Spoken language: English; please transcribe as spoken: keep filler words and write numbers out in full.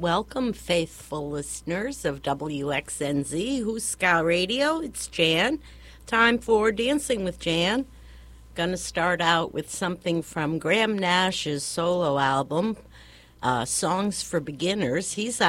Welcome, faithful listeners of W X N Z, Who's Ska Radio. It's Jan. Time for Dancing with Jan. Gonna start out with something from Graham Nash's solo album, uh, Songs for Beginners. He's